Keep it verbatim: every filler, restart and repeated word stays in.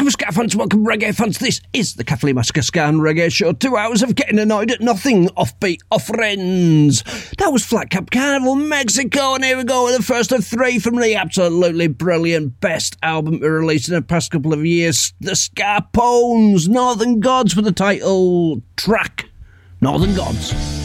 Welcome, Ska fans, welcome, reggae fans. This is the Kathleen Massacre Ska and Reggae Show. Two hours of getting annoyed at nothing, offbeat, off-friends. That was Flat Cap Carnival, Mexico, and here we go with the first of three from the absolutely brilliant best album we released in the past couple of years, the Scarpones, Northern Gods, with the title track, Northern Gods.